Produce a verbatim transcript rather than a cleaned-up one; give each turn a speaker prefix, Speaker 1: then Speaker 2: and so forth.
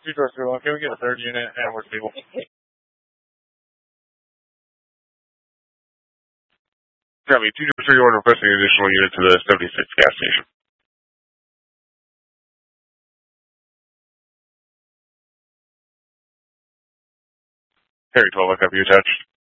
Speaker 1: two doors too long. Can we get a third unit and we're stable? Copy. two doors three one requesting an additional unit to the seventy-six gas station. Harry twelve, I copy you attached.